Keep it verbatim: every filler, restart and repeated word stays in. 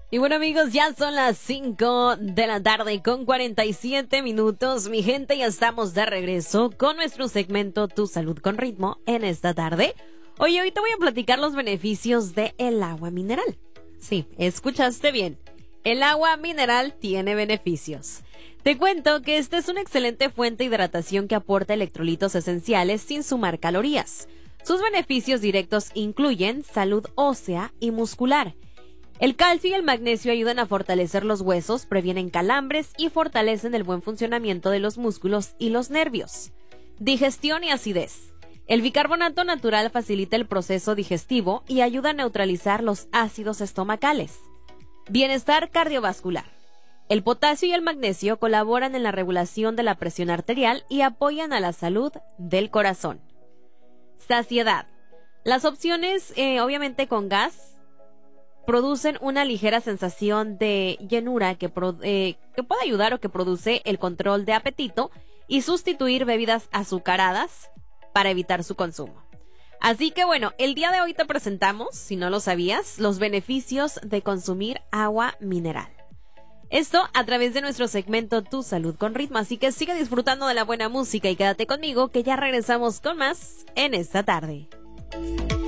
Y bueno, amigos, ya son las cinco de la tarde con cuarenta y siete minutos. Mi gente, ya estamos de regreso con nuestro segmento Tu Salud con Ritmo en esta tarde. Oye, hoy te voy a platicar los beneficios del agua mineral. Sí, escuchaste bien. El agua mineral tiene beneficios. Te cuento que esta es una excelente fuente de hidratación que aporta electrolitos esenciales sin sumar calorías. Sus beneficios directos incluyen salud ósea y muscular. El calcio y el magnesio ayudan a fortalecer los huesos, previenen calambres y fortalecen el buen funcionamiento de los músculos y los nervios. Digestión y acidez. El bicarbonato natural facilita el proceso digestivo y ayuda a neutralizar los ácidos estomacales. Bienestar cardiovascular. El potasio y el magnesio colaboran en la regulación de la presión arterial y apoyan a la salud del corazón. Saciedad. Las opciones, eh, obviamente con gas, producen una ligera sensación de llenura que, pro, eh, que puede ayudar o que produce el control de apetito y sustituir bebidas azucaradas para evitar su consumo. Así que bueno, el día de hoy te presentamos, si no lo sabías, los beneficios de consumir agua mineral. Esto a través de nuestro segmento Tu Salud con Ritmo, así que sigue disfrutando de la buena música y quédate conmigo que ya regresamos con más en esta tarde.